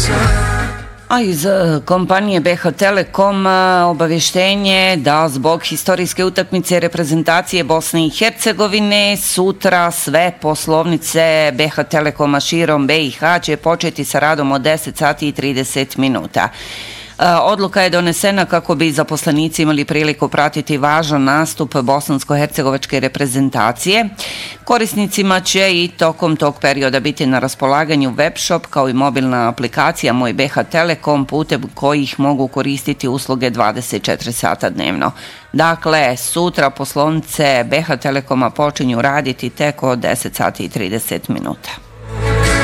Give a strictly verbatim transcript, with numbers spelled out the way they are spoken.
A iz kompanije B H Telekom obavještenje da zbog historijske utakmice reprezentacije Bosne i Hercegovine sutra sve poslovnice B H Telekoma širom B i H će početi sa radom od deset sati i trideset minuta. Odluka je donesena kako bi zaposlenici imali priliku pratiti važan nastup bosansko-hercegovačke reprezentacije. Korisnicima će i tokom tog perioda biti na raspolaganju web shop kao i mobilna aplikacija Moj B H Telekom putem kojih mogu koristiti usluge dvadeset četiri sata dnevno. Dakle, sutra poslovnice B H Telekoma počinju raditi tek od deset sati i trideset minuta.